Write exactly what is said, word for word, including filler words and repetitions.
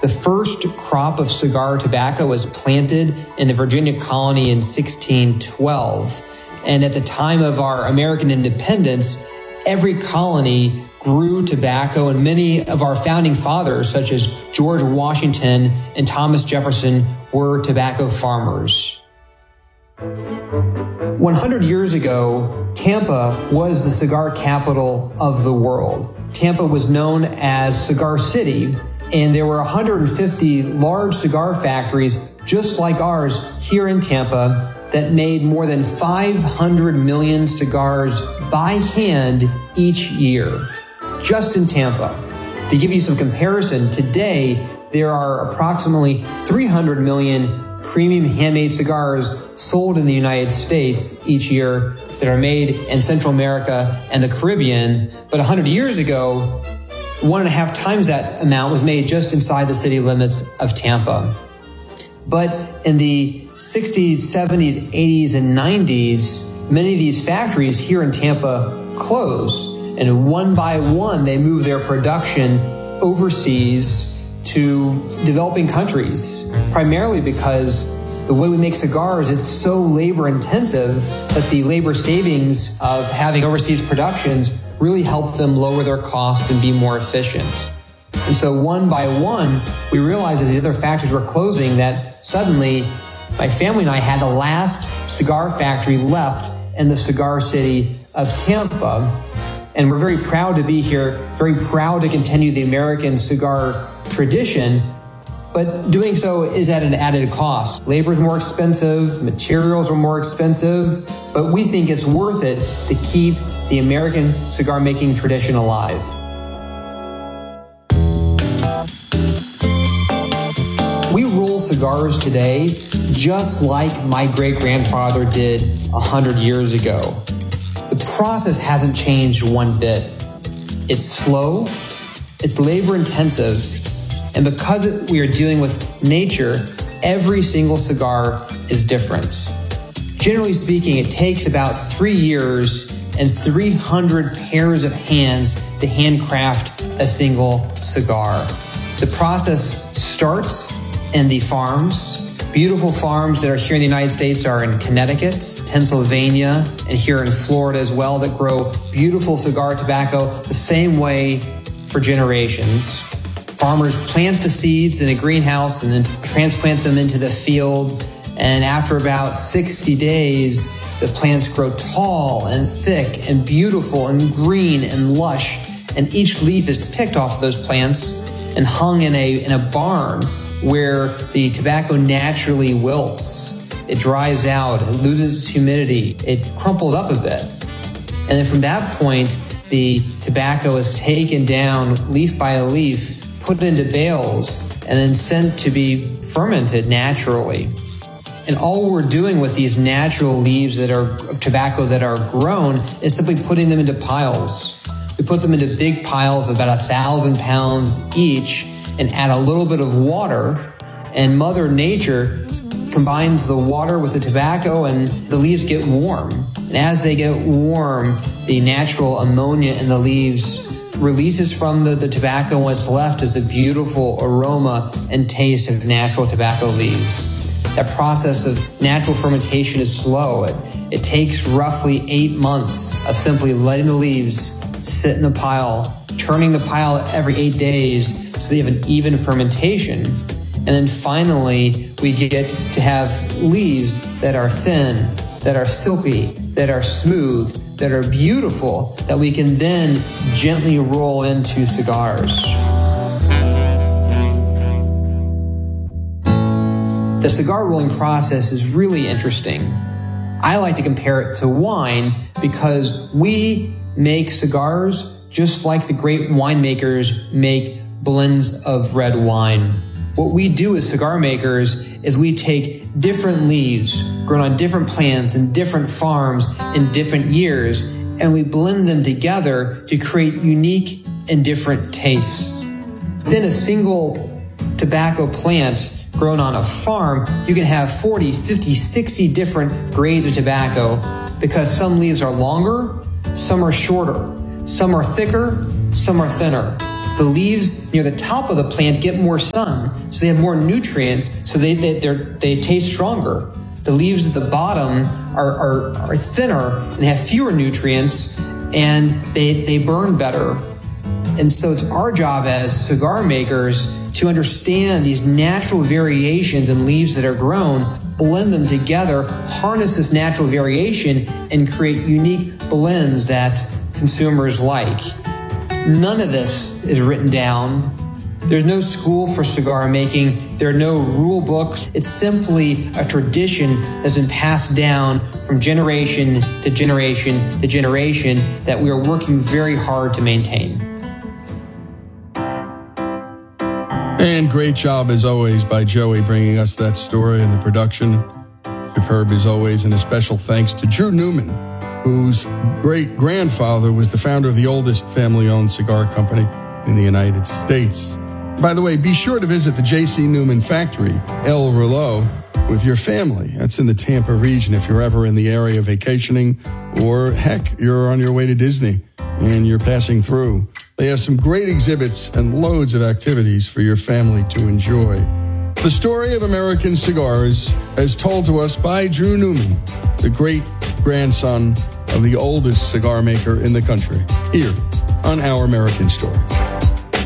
The first crop of cigar tobacco was planted in the Virginia colony in sixteen twelve. And at the time of our American independence, every colony grew tobacco, and many of our founding fathers, such as George Washington and Thomas Jefferson, were tobacco farmers. one hundred years ago, Tampa was the cigar capital of the world. Tampa was known as Cigar City, and there were one hundred fifty large cigar factories just like ours here in Tampa that made more than five hundred million cigars by hand each year, just in Tampa. To give you some comparison, today there are approximately three hundred million premium handmade cigars sold in the United States each year that are made in Central America and the Caribbean. But one hundred years ago, one and a half times that amount was made just inside the city limits of Tampa. But in the sixties, seventies, eighties, and nineties, many of these factories here in Tampa closed. And one by one, they moved their production overseas to developing countries, primarily because the way we make cigars, it's so labor intensive that the labor savings of having overseas productions really help them lower their cost and be more efficient. And so one by one, we realized as the other factories were closing that suddenly my family and I had the last cigar factory left in the cigar city of Tampa. And we're very proud to be here, very proud to continue the American cigar tradition, but doing so is at an added cost. Labor is more expensive, materials are more expensive, but we think it's worth it to keep the American cigar making tradition alive. We roll cigars today just like my great-grandfather did one hundred years ago. The process hasn't changed one bit. It's slow, it's labor-intensive, and because it, we are dealing with nature, every single cigar is different. Generally speaking, it takes about three years and three hundred pairs of hands to handcraft a single cigar. The process starts in the farms. Beautiful farms that are here in the United States are in Connecticut, Pennsylvania, and here in Florida as well, that grow beautiful cigar tobacco the same way for generations. Farmers plant the seeds in a greenhouse and then transplant them into the field. And after about sixty days, the plants grow tall and thick and beautiful and green and lush. And each leaf is picked off of those plants and hung in a, in a barn where the tobacco naturally wilts. It dries out, it loses its humidity, it crumples up a bit. And then from that point, the tobacco is taken down leaf by leaf, put into bales, and then sent to be fermented naturally. And all we're doing with these natural leaves that are of tobacco that are grown is simply putting them into piles. We put them into big piles of about a thousand pounds each and add a little bit of water, and Mother Nature combines the water with the tobacco and the leaves get warm. And as they get warm, the natural ammonia in the leaves releases from the, the tobacco, and what's left is a beautiful aroma and taste of natural tobacco leaves. That process of natural fermentation is slow. It, it takes roughly eight months of simply letting the leaves sit in the pile, turning the pile every eight days so they have an even fermentation. And then finally, we get to have leaves that are thin, that are silky, that are smooth, that are beautiful, that we can then gently roll into cigars. The cigar rolling process is really interesting. I like to compare it to wine because we make cigars just like the great winemakers make blends of red wine. What we do as cigar makers is we take different leaves grown on different plants and different farms in different years, and we blend them together to create unique and different tastes. Within a single tobacco plant grown on a farm, you can have forty, fifty, sixty different grades of tobacco because some leaves are longer, some are shorter, some are thicker, some are thinner. The leaves near the top of the plant get more sun, so they have more nutrients, so they they they taste stronger. The leaves at the bottom are, are, are thinner and have fewer nutrients, and they they burn better. And so it's our job as cigar makers to understand these natural variations in leaves that are grown, blend them together, harness this natural variation, and create unique blends that consumers like. None of this is written down. There's no school for cigar making. There are no rule books. It's simply a tradition that's been passed down from generation to generation to generation that we are working very hard to maintain. And great job, as always, by Joey bringing us that story and the production. Superb as always, and a special thanks to Drew Newman, whose great-grandfather was the founder of the oldest family-owned cigar company in the United States. By the way, be sure to visit the J C. Newman factory, El Rouleau, with your family. That's in the Tampa region if you're ever in the area vacationing, or heck, you're on your way to Disney and you're passing through. They have some great exhibits and loads of activities for your family to enjoy. The story of American cigars, as told to us by Drew Newman, the great-grandson of the oldest cigar maker in the country, here on Our American Story.